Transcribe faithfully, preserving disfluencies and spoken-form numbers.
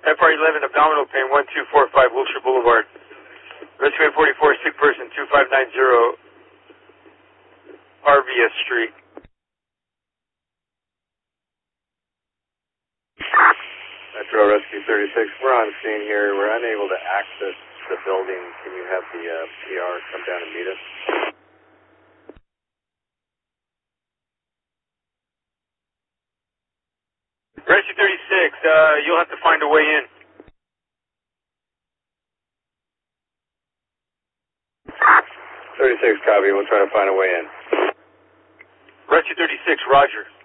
F R eleven, abdominal pain, one two four five Wilshire Boulevard. Rescue eight forty-four, sick person, two five nine zero R V S Street. Metro Rescue thirty-six, we're on scene here. We're unable to access the building. Can you have the uh, P R come down and meet us? Rescue thirty-six, uh, you'll have to find a way in. thirty-six, copy. We'll try to find a way in. Rescue thirty-six, roger.